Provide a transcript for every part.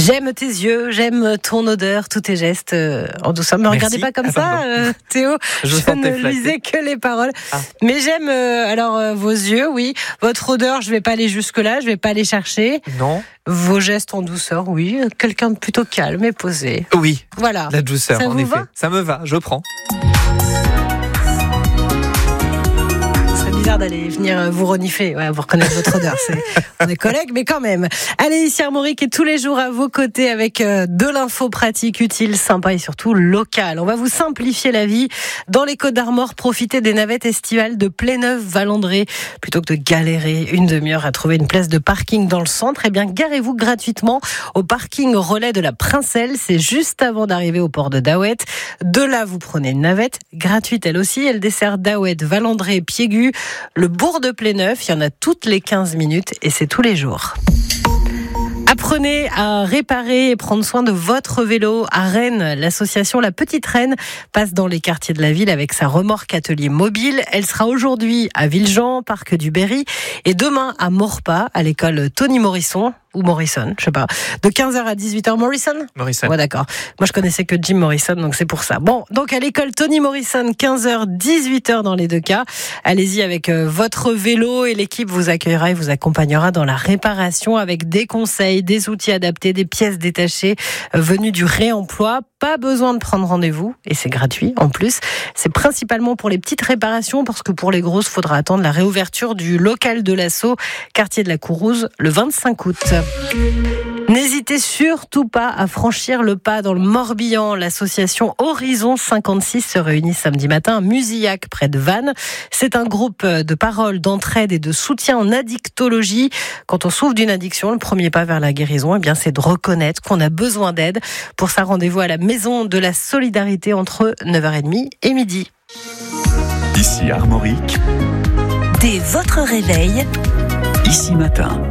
J'aime tes yeux, j'aime ton odeur, tous tes gestes en douceur. Me regardez pas comme ça, Théo. Je ne lisais que les paroles. Mais j'aime vos yeux, oui. Votre odeur, je vais pas aller jusque-là, je vais pas aller chercher. Non. Vos gestes en douceur, oui. Quelqu'un de plutôt calme et posé. Oui. Voilà. La douceur, ça en vous effet. Va ça me va, je prends. Bizarre d'aller venir vous renifler, vous reconnaître votre odeur. On est collègues, mais quand même. Allez, ici Armorique est tous les jours à vos côtés avec de l'info pratique, utile, sympa et surtout locale. On va vous simplifier la vie. Dans les Côtes-d'Armor, profitez des navettes estivales de Pléneuf-Valandré. Plutôt que de galérer une demi-heure à trouver une place de parking dans le centre, eh bien, garez-vous gratuitement au parking relais de la Princelle. C'est juste avant d'arriver au port de Daouet. De là, vous prenez une navette gratuite elle aussi. Elle dessert Daouet, Valandré, Piégu. Le bourg de Pléneuf, il y en a toutes les 15 minutes et c'est tous les jours. Apprenez à réparer et prendre soin de votre vélo. À Rennes, l'association La Petite Reine passe dans les quartiers de la ville avec sa remorque atelier mobile. Elle sera aujourd'hui à Villejean, parc du Berry, et demain à Maurepas, à l'école Tony Morrison. Ou Morrison, je sais pas. De 15h à 18h, Morrison ? Morrison. Ouais, d'accord. Moi, je connaissais que Jim Morrison, donc c'est pour ça. Bon, donc à l'école Tony Morrison, 15h, 18h dans les deux cas. Allez-y avec votre vélo et l'équipe vous accueillera et vous accompagnera dans la réparation avec des conseils, des outils adaptés, des pièces détachées venues du réemploi. Pas besoin de prendre rendez-vous et c'est gratuit en plus. C'est principalement pour les petites réparations parce que pour les grosses, il faudra attendre la réouverture du local de l'Asso, quartier de la Courrouze, le 25 août. N'hésitez surtout pas à franchir le pas dans le Morbihan. L'association Horizon 56 se réunit samedi matin à Musillac, près de Vannes. C'est un groupe de parole, d'entraide et de soutien en addictologie. Quand on souffre d'une addiction, le premier pas vers la guérison, eh bien, c'est de reconnaître qu'on a besoin d'aide. Pour ça, rendez-vous à la Maison de la Solidarité entre 9h30 et midi. Ici Armorique. Dès votre réveil, Ici Matin.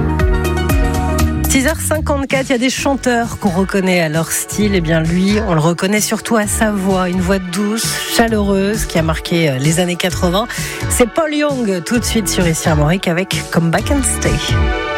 6h54, il y a des chanteurs qu'on reconnaît à leur style. Eh bien, lui, on le reconnaît surtout à sa voix. Une voix douce, chaleureuse, qui a marqué les années 80. C'est Paul Young, tout de suite sur Ici Armorique avec Come Back and Stay.